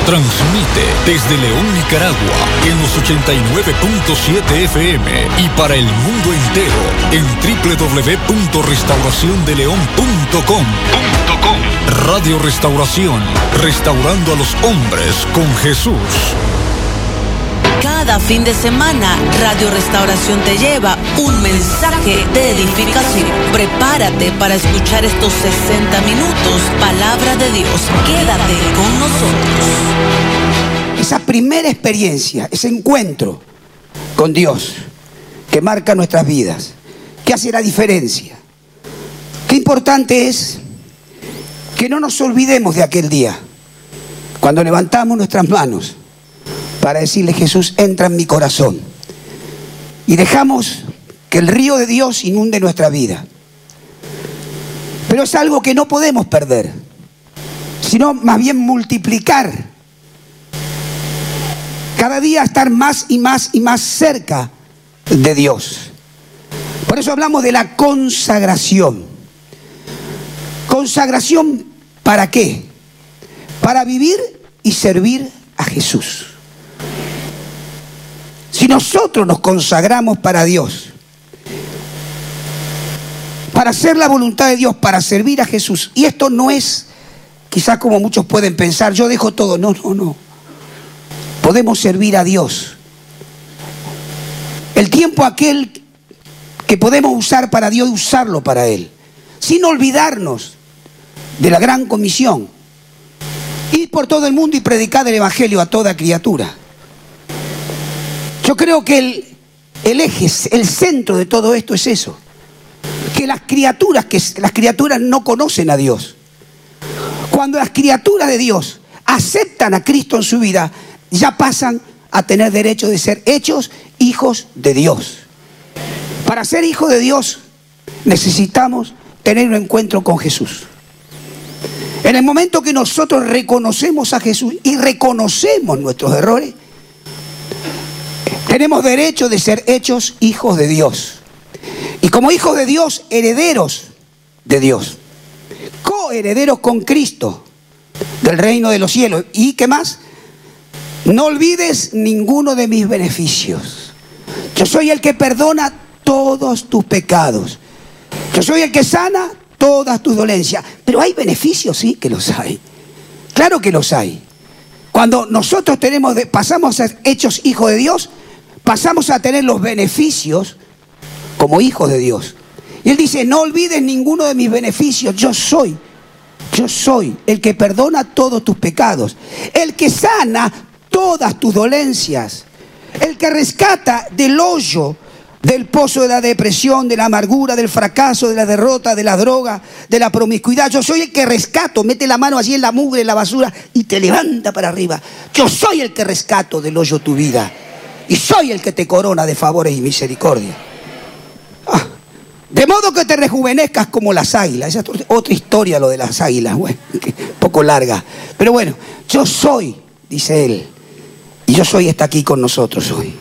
Transmite desde León, Nicaragua, en los 89.7 FM y para el mundo entero en www.restauraciondeleon.com. Radio Restauración, restaurando a los hombres con Jesús. Cada fin de semana, Radio Restauración te lleva un mensaje de edificación. Prepárate para escuchar estos 60 minutos, palabra de Dios. Quédate con nosotros. Esa primera experiencia, ese encuentro con Dios que marca nuestras vidas, que hace la diferencia. Qué importante es que no nos olvidemos de aquel día, cuando levantamos nuestras manos para decirle: Jesús, entra en mi corazón. Y dejamos que el río de Dios inunde nuestra vida. Pero es algo que no podemos perder, sino más bien multiplicar. Cada día estar más y más y más cerca de Dios. Por eso hablamos de la consagración. ¿Consagración para qué? Para vivir y servir a Jesús. Si nosotros nos consagramos para Dios, para hacer la voluntad de Dios, para servir a Jesús, y esto no es quizás como muchos pueden pensar, yo dejo todo. No. Podemos servir a Dios. El tiempo aquel que podemos usar para Dios, usarlo para Él, sin olvidarnos de la gran comisión: ir por todo el mundo y predicar el Evangelio a toda criatura. Yo creo que el eje, el centro de todo esto es eso. Que las criaturas no conocen a Dios. Cuando las criaturas de Dios aceptan a Cristo en su vida, ya pasan a tener derecho de ser hechos hijos de Dios. Para ser hijos de Dios necesitamos tener un encuentro con Jesús. En el momento que nosotros reconocemos a Jesús y reconocemos nuestros errores, tenemos derecho de ser hechos hijos de Dios. Y como hijos de Dios, herederos de Dios. Coherederos con Cristo del reino de los cielos. ¿Y qué más? No olvides ninguno de mis beneficios. Yo soy el que perdona todos tus pecados. Yo soy el que sana todas tus dolencias. Pero hay beneficios, sí que los hay. Claro que los hay. Cuando nosotros pasamos a ser hechos hijos de Dios, pasamos a tener los beneficios como hijos de Dios. Y Él dice: no olvides ninguno de mis beneficios. Yo soy el que perdona todos tus pecados, el que sana todas tus dolencias, el que rescata del hoyo, del pozo de la depresión, de la amargura, del fracaso, de la derrota, de la droga, de la promiscuidad. Yo soy el que rescato, mete la mano allí en la mugre, en la basura y te levanta para arriba. Yo soy el que rescato del hoyo tu vida. Y soy el que te corona de favores y misericordia. De modo que te rejuvenezcas como las águilas. Esa es otra historia, lo de las águilas. Bueno, un poco larga. Pero bueno, yo soy, dice Él. Y yo soy está aquí con nosotros hoy.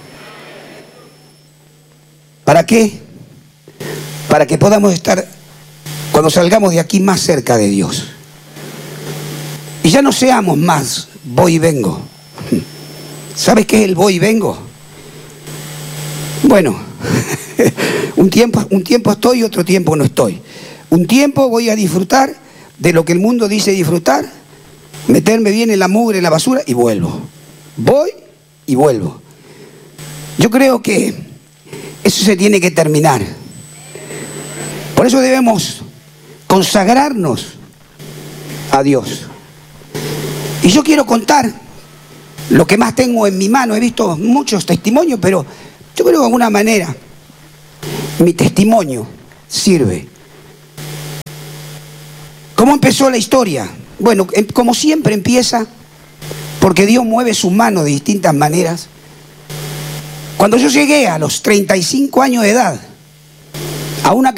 ¿Para qué? Para que podamos estar, cuando salgamos de aquí, más cerca de Dios. Y ya no seamos más voy y vengo. ¿Sabes qué es el voy y vengo? Bueno, un tiempo estoy y otro tiempo no estoy. Un tiempo voy a disfrutar de lo que el mundo dice disfrutar, meterme bien en la mugre, en la basura y vuelvo. Voy y vuelvo. Yo creo que eso se tiene que terminar. Por eso debemos consagrarnos a Dios. Y yo quiero contar lo que más tengo en mi mano. He visto muchos testimonios, pero yo creo que de alguna manera mi testimonio sirve. ¿Cómo empezó la historia? Bueno, como siempre empieza porque Dios mueve su mano de distintas maneras. Cuando yo llegué a los 35 años de edad a una